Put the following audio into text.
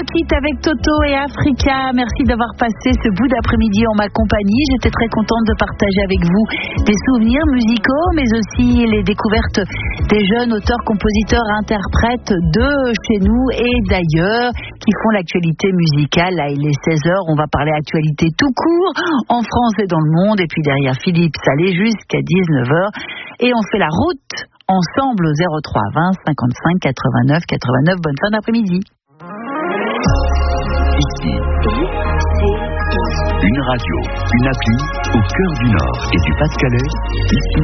quitte avec Toto et Africa. Merci d'avoir passé ce bout d'après-midi en ma compagnie. J'étais très contente de partager avec vous des souvenirs musicaux, mais aussi les découvertes des jeunes auteurs, compositeurs, interprètes de chez nous et d'ailleurs qui font l'actualité musicale. Là, il est 16h, on va parler actualité tout court en France et dans le monde. Et puis derrière Philippe Salé jusqu'à 19h. Et on fait la route ensemble au 03 20 55 89 89. Bonne fin d'après-midi. Ici, une radio, une appli au cœur du Nord et du Pas-de-Calais. Ici.